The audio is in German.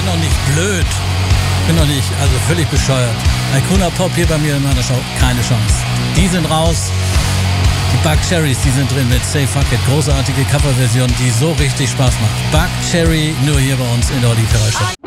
doch nicht blöd. Bin doch nicht, also völlig bescheuert. Icona Pop hier bei mir in meiner Show, keine Chance. Die sind raus. Die Buckcherrys, die sind drin mit Say Fuck It. Großartige Coverversion, die so richtig Spaß macht. Buckcherry nur hier bei uns in der Olli Show.